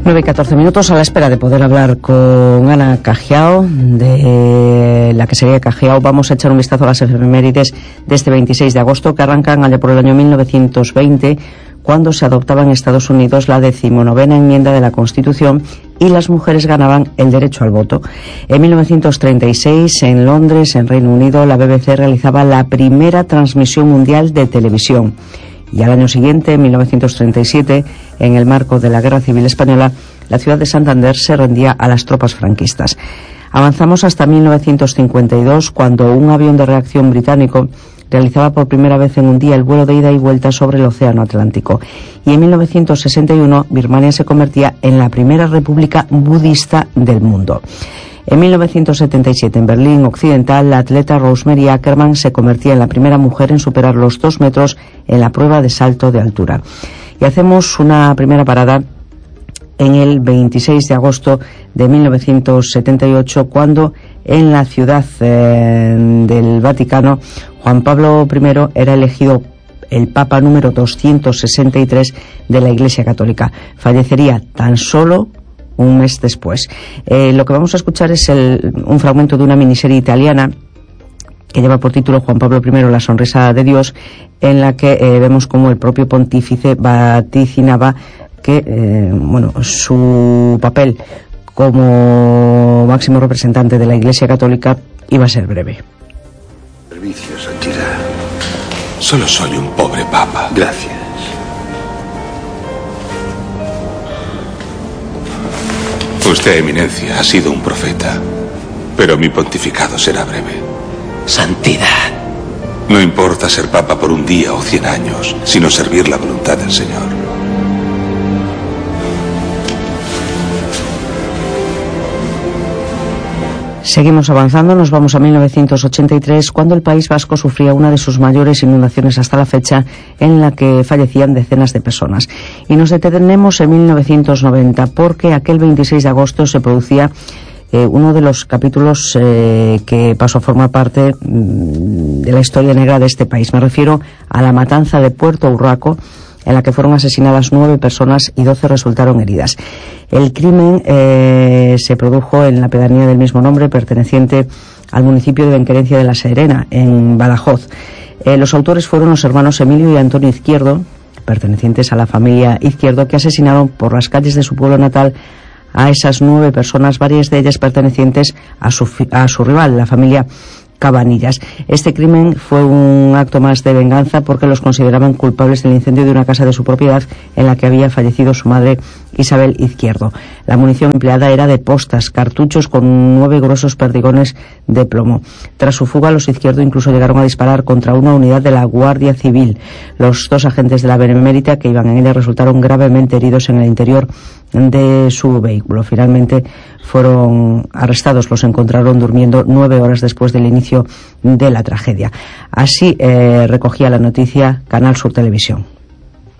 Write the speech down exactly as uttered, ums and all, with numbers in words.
nueve y catorce minutos, a la espera de poder hablar con Ana Cajiao, de la que sería Cajiao. Vamos a echar un vistazo a las efemérides de este veintiséis de agosto, que arrancan allá por el año mil novecientos veinte, cuando se adoptaba en Estados Unidos la decimonovena enmienda de la Constitución y las mujeres ganaban el derecho al voto. En mil novecientos treinta y seis, en Londres, en Reino Unido, la B B C realizaba la primera transmisión mundial de televisión. Y al año siguiente, en mil novecientos treinta y siete, en el marco de la Guerra Civil Española, la ciudad de Santander se rendía a las tropas franquistas. Avanzamos hasta mil novecientos cincuenta y dos, cuando un avión de reacción británico realizaba por primera vez en un día el vuelo de ida y vuelta sobre el Océano Atlántico. Y en mil novecientos sesenta y uno, Birmania se convertía en la primera república budista del mundo. En mil novecientos setenta y siete, en Berlín Occidental, la atleta Rosemary Ackerman se convertía en la primera mujer en superar los dos metros en la prueba de salto de altura. Y hacemos una primera parada en el veintiséis de agosto de mil novecientos setenta y ocho, cuando en la ciudad eh, del Vaticano, Juan Pablo primero era elegido el Papa número doscientos sesenta y tres de la Iglesia Católica. Fallecería tan solo un mes después. Eh, lo que vamos a escuchar es el, un fragmento de una miniserie italiana que lleva por título Juan Pablo primero, la sonrisa de Dios, en la que eh, vemos cómo el propio pontífice vaticinaba que eh, bueno, su papel como máximo representante de la Iglesia Católica iba a ser breve. Servicio, santidad. Solo soy un pobre papa. Gracias. Usted, eminencia, ha sido un profeta, pero mi pontificado será breve. Santidad. No importa ser papa por un día o cien años, sino servir la voluntad del Señor. Seguimos avanzando, nos vamos a mil novecientos ochenta y tres, cuando el País Vasco sufría una de sus mayores inundaciones hasta la fecha, en la que fallecían decenas de personas. Y nos detenemos en mil novecientos noventa, porque aquel veintiséis de agosto se producía eh, uno de los capítulos eh, que pasó a formar parte mm, de la historia negra de este país. Me refiero a la matanza de Puerto Urraco, en la que fueron asesinadas nueve personas y doce resultaron heridas. El crimen eh, se produjo en la pedanía del mismo nombre, perteneciente al municipio de Benquerencia de la Serena, en Badajoz. Eh, los autores fueron los hermanos Emilio y Antonio Izquierdo, pertenecientes a la familia Izquierdo, que asesinaron por las calles de su pueblo natal a esas nueve personas, varias de ellas pertenecientes a su, a su rival, la familia Cabanillas. Este crimen fue un acto más de venganza, porque los consideraban culpables del incendio de una casa de su propiedad en la que había fallecido su madre, Isabel Izquierdo. La munición empleada era de postas, cartuchos con nueve gruesos perdigones de plomo. Tras su fuga, los Izquierdo incluso llegaron a disparar contra una unidad de la Guardia Civil. Los dos agentes de la Benemérita que iban en ella resultaron gravemente heridos en el interior de su vehículo. Finalmente fueron arrestados, los encontraron durmiendo nueve horas después del inicio de la tragedia. Así eh, recogía la noticia Canal Sur Televisión.